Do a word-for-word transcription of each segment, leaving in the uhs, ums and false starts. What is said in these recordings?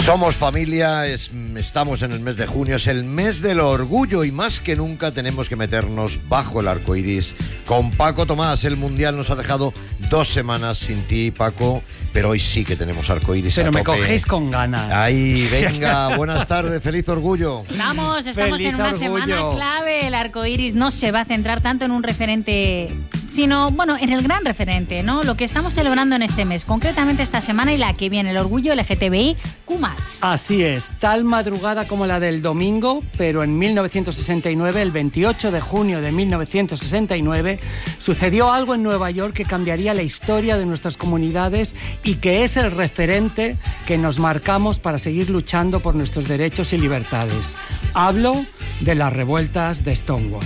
Somos familia, es, estamos en el mes de junio, es el mes del orgullo y más que nunca tenemos que meternos bajo el arco iris. Con Paco Tomás, el Mundial nos ha dejado dos semanas sin ti, Paco, pero hoy sí que tenemos arco iris. Pero me cogéis con ganas. Ay, venga, buenas tardes, feliz orgullo. Vamos, estamos Feliz en una orgullo. semana clave. El arco iris no se va a centrar tanto en un referente, sino, bueno, en el gran referente, ¿no? Lo que estamos celebrando en este mes, concretamente esta semana y la que viene, el orgullo L G T B I Q más. Así es, tal madrugada como la del domingo, pero en mil novecientos sesenta y nueve, el veintiocho de junio de mil novecientos sesenta y nueve, sucedió algo en Nueva York que cambiaría la historia de nuestras comunidades y que es el referente que nos marcamos para seguir luchando por nuestros derechos y libertades. Hablo de las revueltas de Stonewall.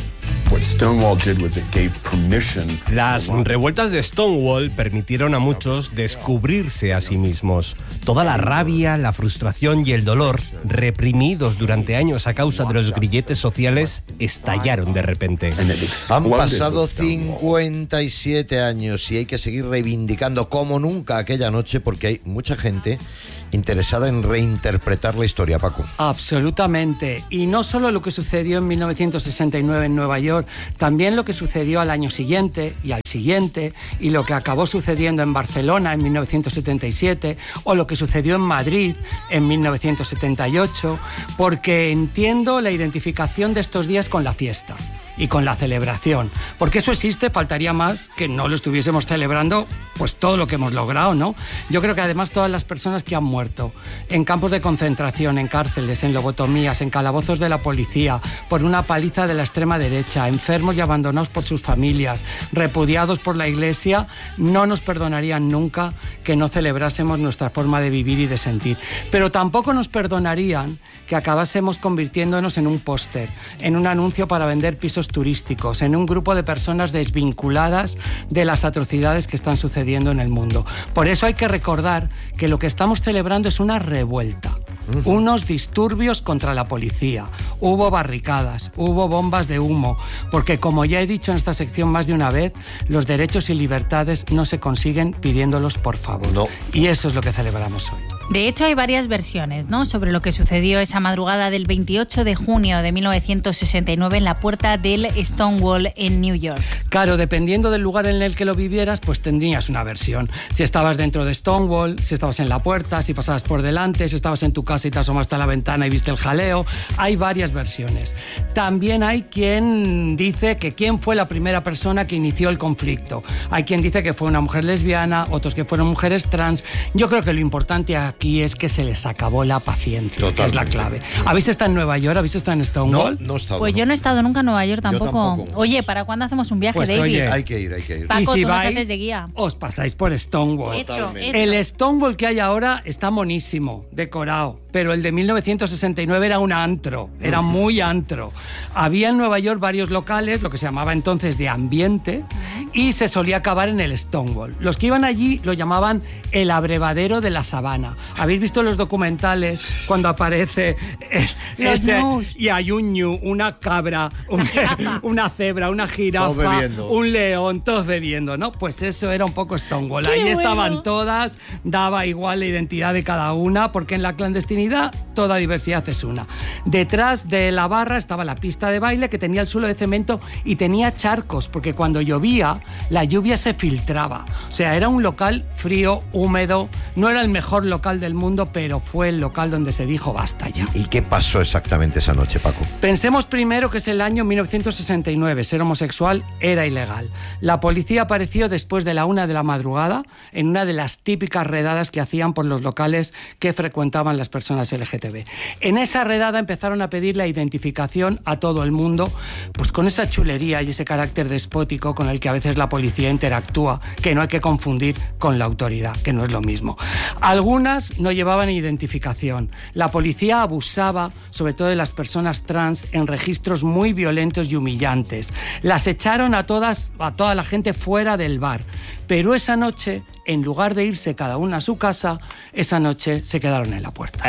Las revueltas de Stonewall permitieron a muchos descubrirse a sí mismos. Toda la rabia, la frustración y el dolor, reprimidos durante años a causa de los grilletes sociales, estallaron de repente. Han pasado cincuenta y siete años y hay que seguir reivindicando como nunca aquella noche porque hay mucha gente interesada en reinterpretar la historia, Paco. Absolutamente. Y no solo lo que sucedió en mil novecientos sesenta y nueve en Nueva York, también lo que sucedió al año siguiente y al siguiente, y lo que acabó sucediendo en Barcelona en mil novecientos setenta y siete, o lo que sucedió en Madrid en mil novecientos setenta y ocho, porque entiendo la identificación de estos días con la fiesta y con la celebración, porque eso existe, faltaría más que no lo estuviésemos celebrando, pues todo lo que hemos logrado, ¿no? Yo creo que además todas las personas que han muerto en campos de concentración, en cárceles, en lobotomías, en calabozos de la policía, por una paliza de la extrema derecha, enfermos y abandonados por sus familias, repudiados por la Iglesia, no nos perdonarían nunca que no celebrásemos nuestra forma de vivir y de sentir. Pero tampoco nos perdonarían que acabásemos convirtiéndonos en un póster, en un anuncio para vender pisos turísticos, en un grupo de personas desvinculadas de las atrocidades que están sucediendo en el mundo. Por eso hay que recordar que lo que estamos celebrando es una revuelta. Uh-huh. Unos disturbios contra la policía, hubo barricadas, hubo bombas de humo, porque como ya he dicho en esta sección más de una vez, los derechos y libertades no se consiguen pidiéndolos por favor. No. Y eso es lo que celebramos hoy. De hecho, hay varias versiones, ¿no?, sobre lo que sucedió esa madrugada del veintiocho de junio de mil novecientos sesenta y nueve en la puerta del Stonewall en New York. Claro, dependiendo del lugar en el que lo vivieras, pues tendrías una versión. Si estabas dentro de Stonewall, si estabas en la puerta, si pasabas por delante, si estabas en tu casa y te asomaste a la ventana y viste el jaleo. Hay varias versiones. También hay quien dice que quién fue la primera persona que inició el conflicto. Hay quien dice que fue una mujer lesbiana, otros que fueron mujeres trans. Yo creo que lo importante aquí es que se les acabó la paciencia, Totalmente. Que es la clave. ¿Habéis estado en Nueva York? ¿Habéis estado en Stonewall? No, no he estado. Pues no. yo no he estado nunca en Nueva York tampoco. tampoco. Oye, ¿para cuándo hacemos un viaje, pues David? Oye, hay que ir, hay que ir. Paco, y si tú vais, nos haces de guía. Os pasáis por Stonewall. Hecho, hecho. El Stonewall que hay ahora está monísimo, decorado, pero el de mil novecientos sesenta y nueve era un antro, era muy antro. Había en Nueva York varios locales, lo que se llamaba entonces de ambiente, y se solía acabar en el Stonewall. Los que iban allí lo llamaban el abrevadero de la sabana. ¿Habéis visto los documentales cuando aparece el, ese, y hay un ñu, una cabra, un, una cebra, una jirafa, un león, todos bebiendo, ¿no? Pues eso era un poco Stonewall. Ahí bueno. estaban todas, daba igual la identidad de cada una, porque en la clandestinidad toda diversidad es una. Detrás de la barra estaba la pista de baile que tenía el suelo de cemento y tenía charcos, porque cuando llovía, la lluvia se filtraba. O sea, era un local frío, húmedo, no era el mejor local del mundo, pero fue el local donde se dijo basta ya. ¿Y qué pasó exactamente esa noche, Paco? Pensemos primero que es el año mil novecientos sesenta y nueve, ser homosexual era ilegal. La policía apareció después de la una de la madrugada en una de las típicas redadas que hacían por los locales que frecuentaban las personas L G T B. En esa redada empezaron a pedir la identificación a todo el mundo, pues con esa chulería y ese carácter despótico con el que a veces la policía interactúa, que no hay que confundir con la autoridad, que no es lo mismo. Algunas no llevaban identificación. La policía abusaba, sobre todo de las personas trans, en registros muy violentos y humillantes. Las echaron a todas, a toda la gente fuera del bar. Pero esa noche, en lugar de irse cada una a su casa, esa noche se quedaron en la puerta.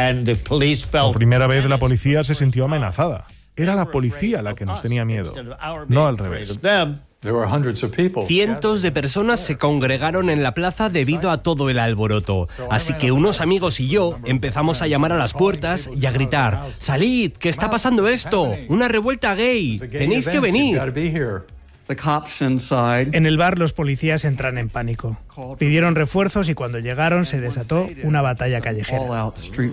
Por primera vez la policía se sintió amenazada. Era la policía la que nos tenía miedo, no al revés. Cientos de personas se congregaron en la plaza debido a todo el alboroto. Así que unos amigos y yo empezamos a llamar a las puertas y a gritar: ¡Salid, que está pasando esto! ¡Una revuelta gay! ¡Tenéis que venir! En el bar los policías entran en pánico. Pidieron refuerzos y cuando llegaron se desató una batalla callejera.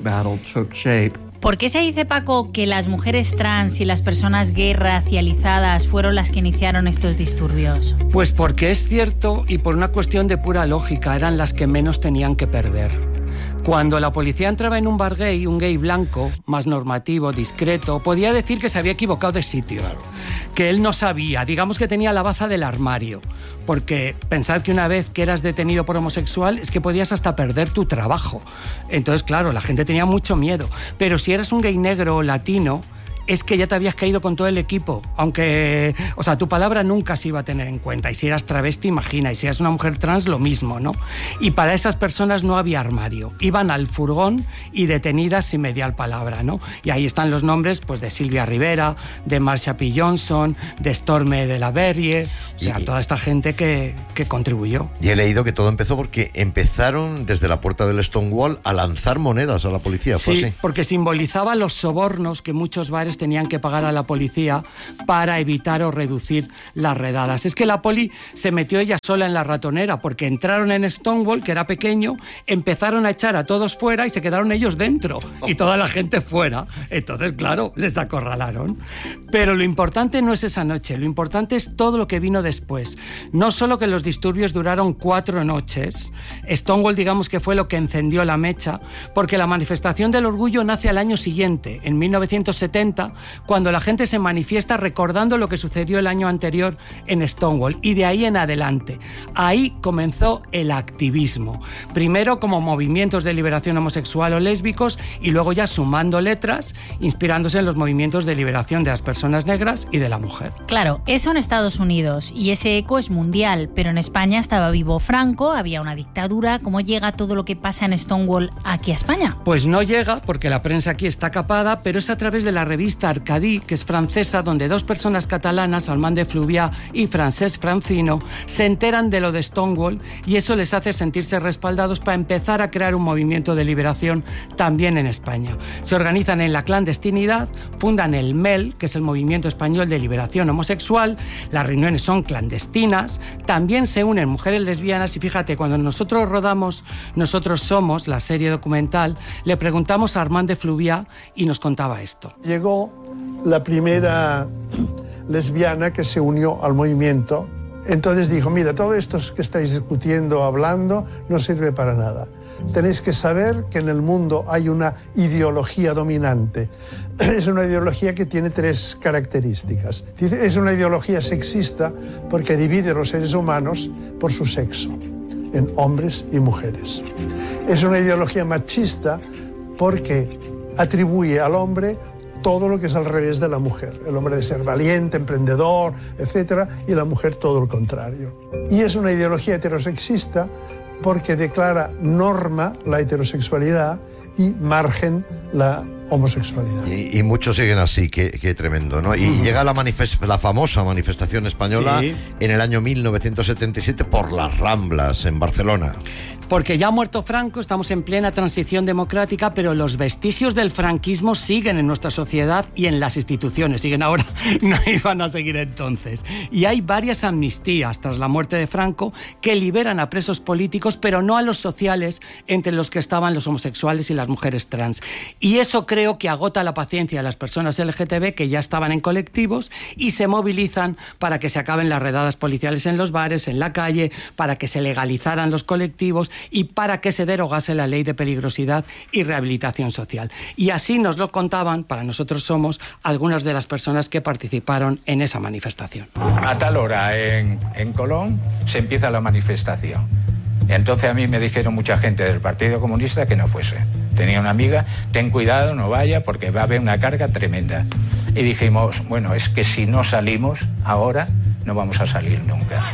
¿Por qué se dice, Paco, que las mujeres trans y las personas gay racializadas fueron las que iniciaron estos disturbios? Pues porque es cierto y por una cuestión de pura lógica, eran las que menos tenían que perder. Cuando la policía entraba en un bar gay, un gay blanco, más normativo, discreto, podía decir que se había equivocado de sitio, que él no sabía, digamos que tenía la baza del armario, porque pensar que una vez que eras detenido por homosexual es que podías hasta perder tu trabajo. Entonces, claro, la gente tenía mucho miedo, pero si eras un gay negro o latino, es que ya te habías caído con todo el equipo, aunque, o sea, tu palabra nunca se iba a tener en cuenta, y si eras travesti, imagina, y si eras una mujer trans, lo mismo, ¿no? Y para esas personas no había armario, iban al furgón y detenidas sin mediar palabra, ¿no? Y ahí están los nombres, pues, de Silvia Rivera, de Marsha P. Johnson, de Storme de la Verrie, o sea, y, toda esta gente que, que contribuyó. Y he leído que todo empezó porque empezaron desde la puerta del Stonewall a lanzar monedas a la policía, ¿fue sí, así? Porque simbolizaba los sobornos que muchos bares tenían que pagar a la policía para evitar o reducir las redadas. Es que la poli se metió ella sola en la ratonera porque entraron en Stonewall, que era pequeño, empezaron a echar a todos fuera y se quedaron ellos dentro y toda la gente fuera. Entonces, claro, les acorralaron. Pero lo importante no es esa noche, lo importante es todo lo que vino después. No solo que los disturbios duraron cuatro noches, Stonewall digamos que fue lo que encendió la mecha, porque la manifestación del orgullo nace al año siguiente, en mil novecientos setenta, cuando la gente se manifiesta recordando lo que sucedió el año anterior en Stonewall, y de ahí en adelante. Ahí comenzó el activismo, primero como movimientos de liberación homosexual o lésbicos, y luego ya sumando letras, inspirándose en los movimientos de liberación de las personas negras y de la mujer. Claro, eso en Estados Unidos, y ese eco es mundial, pero en España estaba vivo Franco, había una dictadura. ¿Cómo llega todo lo que pasa en Stonewall aquí a España? Pues no llega, porque la prensa aquí está capada, pero es a través de la revista Arcadí, que es francesa, donde dos personas catalanas, Armand de Fluvià y Francesc Francino, se enteran de lo de Stonewall, y eso les hace sentirse respaldados para empezar a crear un movimiento de liberación también en España. Se organizan en la clandestinidad, fundan el M E L, que es el Movimiento Español de Liberación Homosexual. Las reuniones son clandestinas, también se unen mujeres lesbianas, y fíjate, cuando nosotros rodamos Nosotros Somos, la serie documental, le preguntamos a Armand de Fluvià y nos contaba esto. Llegó la primera lesbiana que se unió al movimiento. Entonces dijo: mira, todo esto que estáis discutiendo, hablando, no sirve para nada. Tenéis que saber que en el mundo hay una ideología dominante. Es una ideología que tiene tres características. Es una ideología sexista porque divide a los seres humanos por su sexo, en hombres y mujeres. Es una ideología machista porque atribuye al hombre todo lo que es al revés de la mujer. El hombre de ser valiente, emprendedor, etcétera, y la mujer todo lo contrario. Y es una ideología heterosexista porque declara norma la heterosexualidad y margen la homosexualidad. Y, y muchos siguen así, qué, qué tremendo, ¿no? Y uh-huh. llega la, manifest- la famosa manifestación española sí. en el año mil novecientos setenta y siete por las Ramblas, en Barcelona. Porque ya ha muerto Franco, estamos en plena transición democrática, pero los vestigios del franquismo siguen en nuestra sociedad y en las instituciones. Siguen ahora, no iban a seguir entonces. Y hay varias amnistías tras la muerte de Franco que liberan a presos políticos, pero no a los sociales, entre los que estaban los homosexuales y las mujeres trans. Y eso creo que agota la paciencia de las personas L G T B que ya estaban en colectivos y se movilizan para que se acaben las redadas policiales en los bares, en la calle, para que se legalizaran los colectivos y para que se derogase la ley de peligrosidad y rehabilitación social. Y así nos lo contaban, para Nosotros Somos, algunas de las personas que participaron en esa manifestación. A tal hora en, en Colón se empieza la manifestación. Entonces a mí me dijeron mucha gente del Partido Comunista que no fuese. Tenía una amiga: ten cuidado, no vaya porque va a haber una carga tremenda. Y dijimos, bueno, es que si no salimos ahora, no vamos a salir nunca.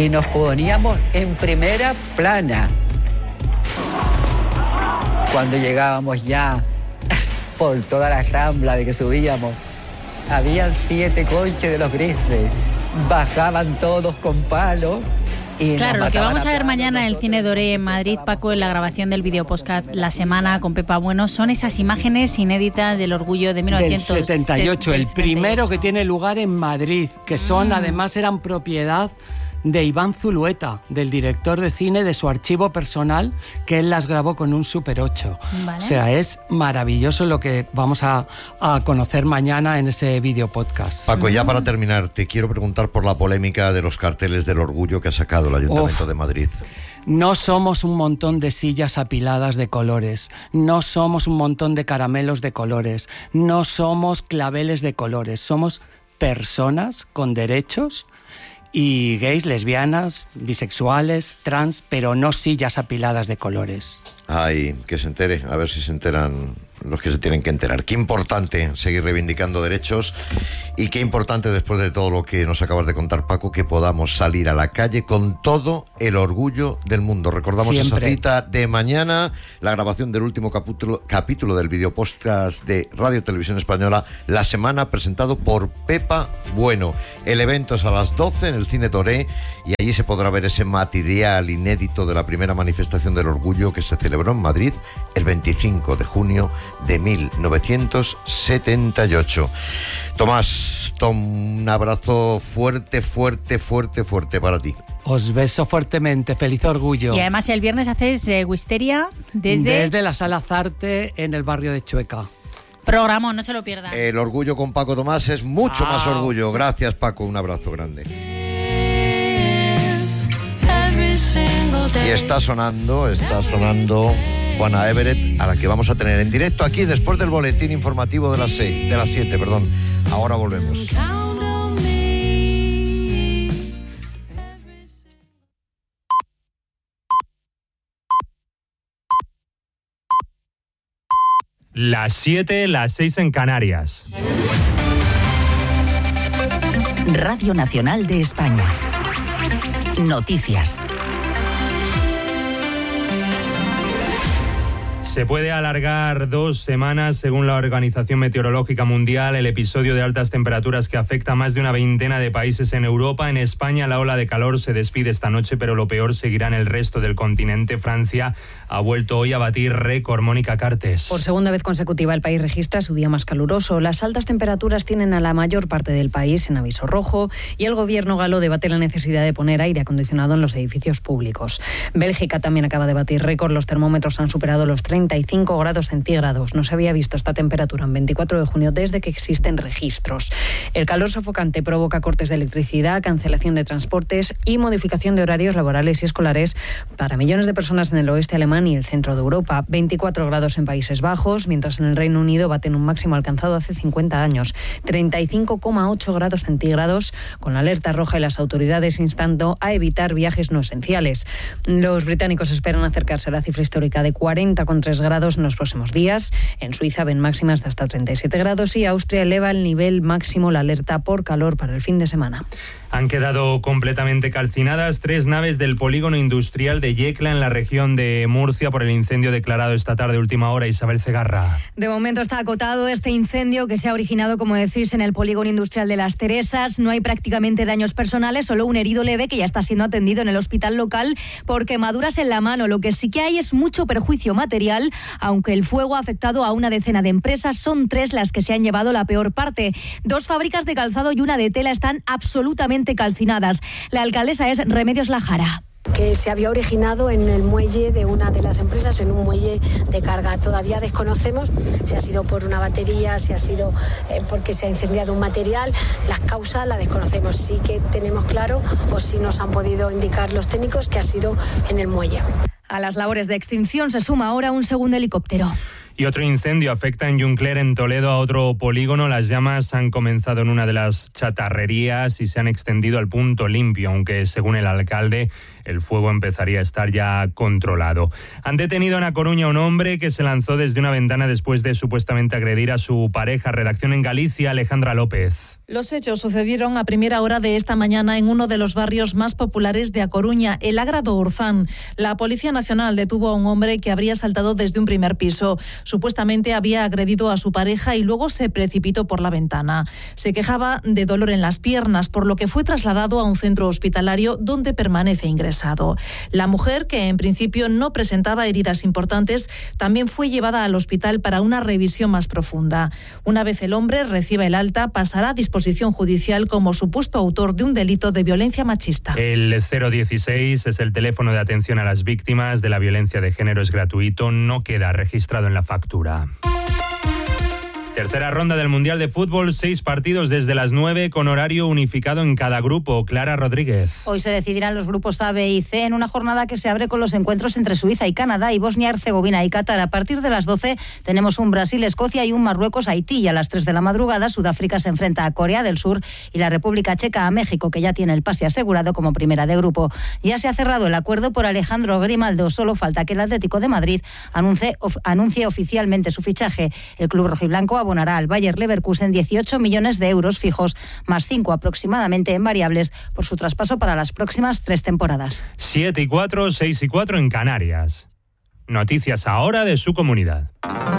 y nos poníamos en primera plana. Cuando llegábamos ya por toda la rambla de que subíamos, habían siete coches de los grises, bajaban todos con palos. Y claro, lo que vamos a ver a mañana en el Cine Doré en Madrid, Paco, en la grabación del video podcast La Semana con Pepa Bueno, son esas imágenes inéditas del orgullo de mil novecientos setenta y ocho, el setenta y ocho. primero que tiene lugar en Madrid, que son, Mm. además, eran propiedad de Iván Zulueta, del director de cine, de su archivo personal, que él las grabó con un Super ocho. Vale. O sea, es maravilloso lo que vamos a, a conocer mañana en ese video podcast. Paco, ya para terminar, te quiero preguntar por la polémica de los carteles del orgullo que ha sacado el Ayuntamiento Uf. de Madrid. No somos un montón de sillas apiladas de colores, no somos un montón de caramelos de colores, no somos claveles de colores, somos personas con derechos y gays, lesbianas, bisexuales, trans, pero no sillas apiladas de colores. Ay, que se entere, a ver si se enteran los que se tienen que enterar. Qué importante seguir reivindicando derechos y qué importante, después de todo lo que nos acabas de contar, Paco, que podamos salir a la calle con todo el orgullo del mundo. Recordamos Siempre. esa cita de mañana, la grabación del último capítulo, capítulo del videopodcast de Radio Televisión Española, La Semana, presentado por Pepa Bueno. El evento es a las doce en el Cine Doré y allí se podrá ver ese material inédito de la primera manifestación del orgullo que se celebró en Madrid el veinticinco de junio de mil novecientos setenta y ocho. Tomás, Tom, un abrazo fuerte, fuerte, fuerte, fuerte para ti. Os beso fuertemente, feliz orgullo. Y además el viernes hacéis eh, Wisteria desde... Desde la Sala Zarte en el barrio de Chueca. Programa, no se lo pierdan. El orgullo con Paco Tomás es mucho Chao. más orgullo. Gracias, Paco, un abrazo grande. Y está sonando, está sonando Juana Everett, a la que vamos a tener en directo aquí después del boletín informativo de las seis, de las siete, perdón. Ahora volvemos. Las siete, las seis en Canarias. Radio Nacional de España. Noticias. Se puede alargar dos semanas, según la Organización Meteorológica Mundial, el episodio de altas temperaturas que afecta a más de una veintena de países en Europa. En España, la ola de calor se despide esta noche, pero lo peor seguirá en el resto del continente. Francia ha vuelto hoy a batir récord. Mónica Cartes. Por segunda vez consecutiva, el país registra su día más caluroso. Las altas temperaturas tienen a la mayor parte del país en aviso rojo y el gobierno galo debate la necesidad de poner aire acondicionado en los edificios públicos. Bélgica también acaba de batir récord. Los termómetros han superado los treinta y cinco grados centígrados. No se había visto esta temperatura en veinticuatro de junio desde que existen registros. El calor sofocante provoca cortes de electricidad, cancelación de transportes y modificación de horarios laborales y escolares para millones de personas en el oeste alemán y el centro de Europa. veinticuatro grados en Países Bajos, mientras en el Reino Unido baten un máximo alcanzado hace cincuenta años. treinta y cinco coma ocho grados centígrados, con la alerta roja y las autoridades instando a evitar viajes no esenciales. Los británicos esperan acercarse a la cifra histórica de cuarenta coma tres grados en los próximos días. En Suiza ven máximas de hasta treinta y siete grados y Austria eleva el nivel máximo, la alerta por calor para el fin de semana. Han quedado completamente calcinadas tres naves del polígono industrial de Yecla en la región de Murcia por el incendio declarado esta tarde última hora. Isabel Segarra. De momento está acotado este incendio que se ha originado, como decís, en el polígono industrial de Las Teresas. No hay prácticamente daños personales, solo un herido leve que ya está siendo atendido en el hospital local por quemaduras en la mano. Lo que sí que hay es mucho perjuicio material, aunque el fuego ha afectado a una decena de empresas. Son tres las que se han llevado la peor parte. Dos fábricas de calzado y una de tela están absolutamente calcinadas. La alcaldesa es Remedios Lajara. Que se había originado en el muelle de una de las empresas, en un muelle de carga. Todavía desconocemos si ha sido por una batería, si ha sido eh, porque se ha incendiado un material. Las causas las desconocemos. Sí que tenemos claro, o si nos han podido indicar los técnicos, que ha sido en el muelle. A las labores de extinción se suma ahora un segundo helicóptero. Y otro incendio afecta en Juncler, en Toledo, a otro polígono. Las llamas han comenzado en una de las chatarrerías y se han extendido al punto limpio, aunque según el alcalde el fuego empezaría a estar ya controlado. Han detenido en A Coruña a un hombre que se lanzó desde una ventana después de supuestamente agredir a su pareja. Redacción en Galicia, Alejandra López. Los hechos sucedieron a primera hora de esta mañana en uno de los barrios más populares de A Coruña, el Agra do Orzán. La Policía Nacional detuvo a un hombre que habría saltado desde un primer piso. Supuestamente había agredido a su pareja y luego se precipitó por la ventana. Se quejaba de dolor en las piernas, por lo que fue trasladado a un centro hospitalario donde permanece ingresado. La mujer, que en principio no presentaba heridas importantes, también fue llevada al hospital para una revisión más profunda. Una vez el hombre reciba el alta, pasará a disposición judicial como supuesto autor de un delito de violencia machista. El cero dieciséis es el teléfono de atención a las víctimas de la violencia de género, es gratuito, no queda registrado en la factura. Tercera ronda del Mundial de Fútbol, seis partidos desde las nueve con horario unificado en cada grupo. Clara Rodríguez. Hoy se decidirán los grupos A, B y C en una jornada que se abre con los encuentros entre Suiza y Canadá y Bosnia-Herzegovina y Qatar. A partir de las doce tenemos un Brasil-Escocia y un Marruecos-Haití, y a las tres de la madrugada Sudáfrica se enfrenta a Corea del Sur y la República Checa a México, que ya tiene el pase asegurado como primera de grupo. Ya se ha cerrado el acuerdo por Alejandro Grimaldo, solo falta que el Atlético de Madrid anuncie, of, anuncie oficialmente su fichaje. El club rojiblanco abonará al Bayer Leverkusen dieciocho millones de euros fijos, más cinco aproximadamente en variables, por su traspaso para las próximas tres temporadas. siete y cuatro, seis y cuatro en Canarias. Noticias ahora de su comunidad.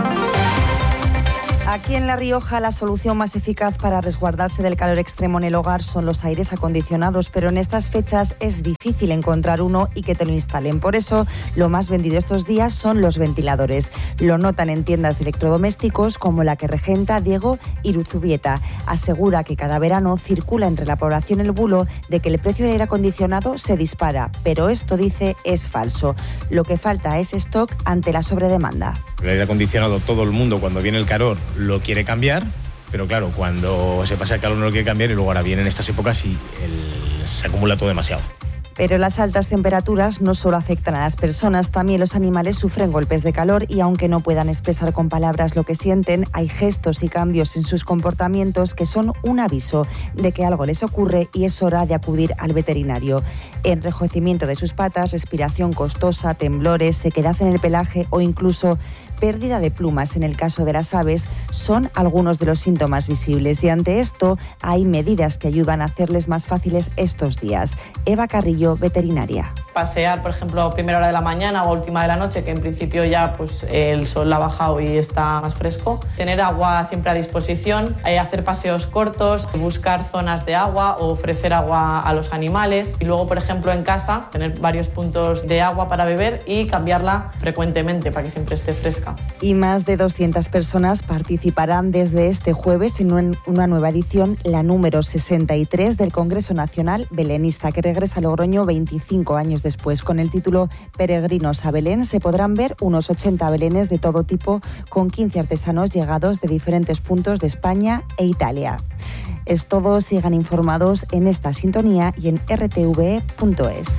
Aquí en La Rioja la solución más eficaz para resguardarse del calor extremo en el hogar son los aires acondicionados, pero en estas fechas es difícil encontrar uno y que te lo instalen. Por eso lo más vendido estos días son los ventiladores. Lo notan en tiendas de electrodomésticos como la que regenta Diego Iruzubieta. Asegura que cada verano circula entre la población el bulo de que el precio del aire acondicionado se dispara, pero esto, dice, es falso. Lo que falta es stock ante la sobredemanda. El aire acondicionado, todo el mundo cuando viene el calor lo quiere cambiar, pero claro, cuando se pasa el calor no lo quiere cambiar y luego ahora vienen estas épocas y el, se acumula todo demasiado. Pero las altas temperaturas no solo afectan a las personas, también los animales sufren golpes de calor y aunque no puedan expresar con palabras lo que sienten, hay gestos y cambios en sus comportamientos que son un aviso de que algo les ocurre y es hora de acudir al veterinario. Enrojecimiento de sus patas, respiración costosa, temblores, sequedad en el pelaje o incluso pérdida de plumas en el caso de las aves son algunos de los síntomas visibles y ante esto hay medidas que ayudan a hacerles más fáciles estos días. Eva Carrillo, veterinaria. Pasear, por ejemplo, a primera hora de la mañana o última de la noche, que en principio ya pues el sol ha bajado y está más fresco. Tener agua siempre a disposición, eh, hacer paseos cortos, buscar zonas de agua o ofrecer agua a los animales. Y luego, por ejemplo, en casa, tener varios puntos de agua para beber y cambiarla frecuentemente para que siempre esté fresca. Y más de doscientas personas participarán desde este jueves en una nueva edición, la número sesenta y tres del Congreso Nacional Belenista, que regresa a Logroño veinticinco años después. Con el título Peregrinos a Belén se podrán ver unos ochenta belenes de todo tipo con quince artesanos llegados de diferentes puntos de España e Italia. Es todo, sigan informados en esta sintonía y en r t v e punto es.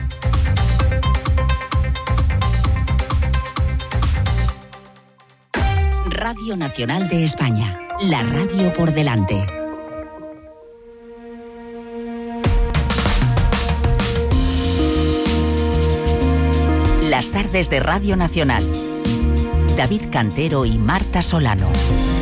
Radio Nacional de España, la radio por delante. Las tardes de Radio Nacional. David Cantero y Marta Solano.